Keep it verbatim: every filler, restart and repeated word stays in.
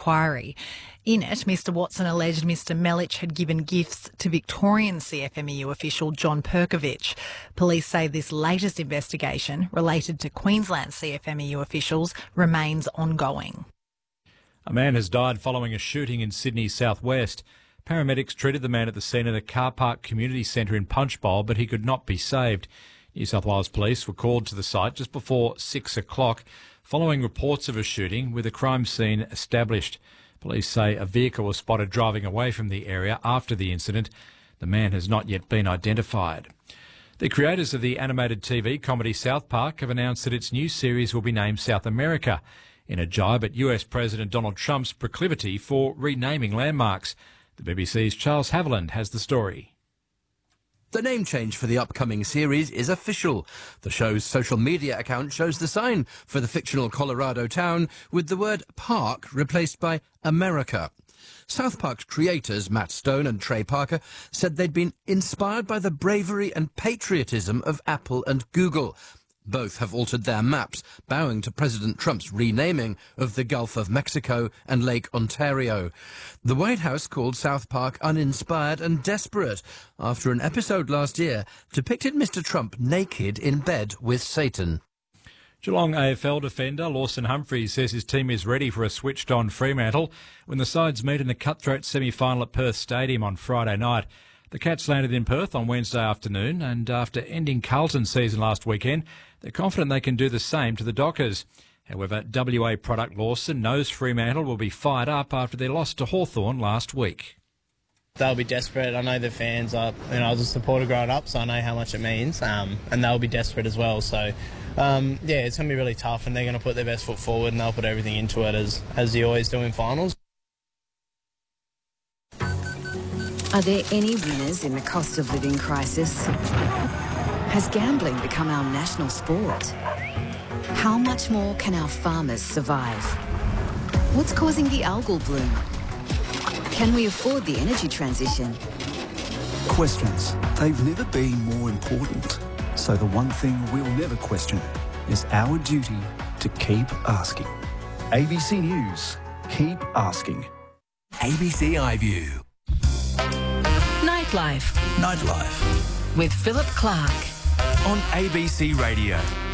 inquiry. In it, Mr Watson alleged Mr Melich had given gifts to Victorian C F M E U official John Perkovich. Police say this latest investigation, related to Queensland C F M E U officials, remains ongoing. A man has died following a shooting in Sydney's southwest. Paramedics treated the man at the scene at a car park community centre in Punchbowl, but he could not be saved. New South Wales Police were called to the site just before six o'clock, following reports of a shooting with a crime scene established. Police say a vehicle was spotted driving away from the area after the incident. The man has not yet been identified. The creators of the animated T V comedy South Park have announced that its new series will be named South America, in a jibe at U S President Donald Trump's proclivity for renaming landmarks. The B B C's Charles Haviland has the story. The name change for the upcoming series is official. The show's social media account shows the sign for the fictional Colorado town with the word park replaced by America. South Park's creators, Matt Stone and Trey Parker, said they'd been inspired by the bravery and patriotism of Apple and Google. Both have altered their maps, bowing to President Trump's renaming of the Gulf of Mexico and Lake Ontario. The White House called South Park uninspired and desperate after an episode last year depicted Mister Trump naked in bed with Satan. Geelong A F L defender Lawson Humphries says his team is ready for a switched-on Fremantle when the sides meet in the cutthroat semi-final at Perth Stadium on Friday night. The Cats landed in Perth on Wednesday afternoon, and after ending Carlton's season last weekend, they're confident they can do the same to the Dockers. However, W A product Lawson knows Fremantle will be fired up after their loss to Hawthorn last week. They'll be desperate. I know the fans are, you know, I was a supporter growing up, so I know how much it means, um, and they'll be desperate as well. So, um, yeah, it's going to be really tough, and they're going to put their best foot forward, and they'll put everything into it as, as you always do in finals. Are there any winners in the cost of living crisis? Has gambling become our national sport? How much more can our farmers survive? What's causing the algal bloom? Can we afford the energy transition? Questions. They've never been more important. So the one thing we'll never question is our duty to keep asking. A B C News. Keep asking. A B C iView. Nightlife. Nightlife. With Philip Clark. On A B C Radio.